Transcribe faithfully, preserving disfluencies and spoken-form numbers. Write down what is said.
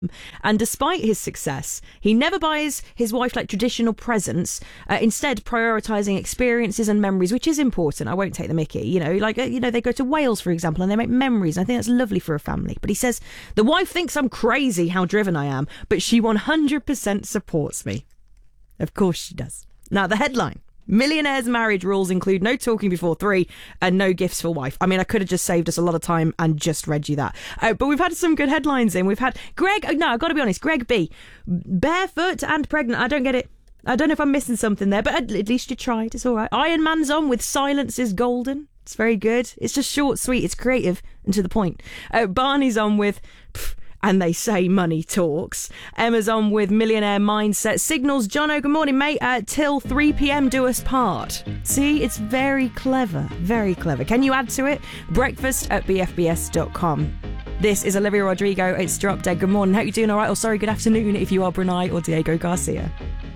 And despite his success, he never buys his wife like traditional presents, uh, instead prioritising experiences and memories, which is important. I won't take the mickey. You know, like, uh, you know, they go to Wales, for example, and they make memories. I think that's lovely for a family. But he says, the wife thinks I'm crazy how driven I am, but she one hundred percent supports me. Of course she does. Now, the headline. Millionaires' marriage rules include no talking before three and no gifts for wife. I mean, I could have just saved us a lot of time and just read you that. Uh, but we've had some good headlines in. We've had Greg, oh, no, I've got to be honest, Greg B. Barefoot and pregnant. I don't get it. I don't know if I'm missing something there, but at, at least you tried. It's all right. Iron Man's on with Silence is Golden. It's very good. It's just short, sweet. It's creative and to the point. Uh, Barney's on with... Pff, and they say money talks. Emma's on with Millionaire Mindset. Signals, Jono, good morning, mate. Uh, till three p.m, do us part. See, it's very clever. Very clever. Can you add to it? Breakfast at b f b s dot com. This is Olivia Rodrigo. It's Drop Dead. Good morning. Hope you're doing all right. Or sorry, good afternoon if you are Brunei or Diego Garcia.